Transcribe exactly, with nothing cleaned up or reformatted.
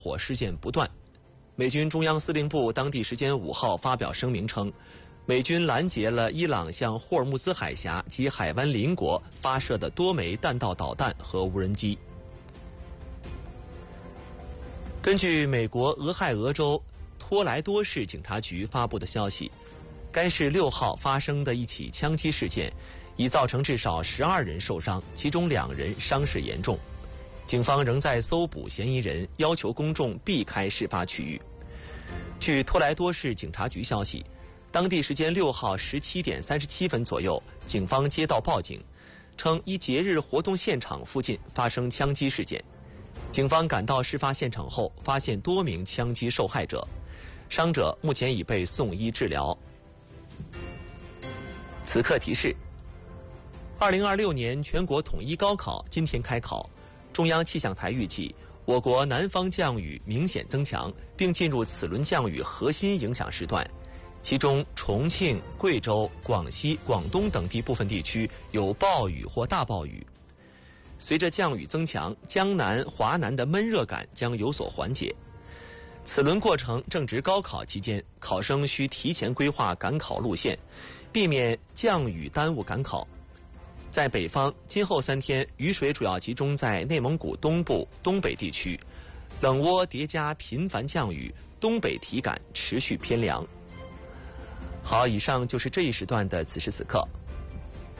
火事件不断。美军中央司令部当地时间五号发表声明称，美军拦截了伊朗向霍尔木兹海峡及海湾邻国发射的多枚弹道导弹和无人机。根据美国俄亥俄州托莱多市警察局发布的消息，该市六号发生的一起枪击事件已造成至少十二人受伤，其中两人伤势严重。警方仍在搜捕嫌疑人，要求公众避开事发区域。据托莱多市警察局消息，当地时间六号十七点三十七分左右，警方接到报警，称一节日活动现场附近发生枪击事件。警方赶到事发现场后，发现多名枪击受害者，伤者目前已被送医治疗。此刻提示：二零二六年全国统一高考今天开考，中央气象台预计，我国南方降雨明显增强，并进入此轮降雨核心影响时段，其中重庆、贵州、广西、广东等地部分地区有暴雨或大暴雨。随着降雨增强，江南、华南的闷热感将有所缓解。此轮过程正值高考期间，考生需提前规划赶考路线，避免降雨耽误赶考。在北方，今后三天雨水主要集中在内蒙古东部、东北地区，冷涡叠加频繁降雨，东北体感持续偏凉。好，以上就是这一时段的此时此刻。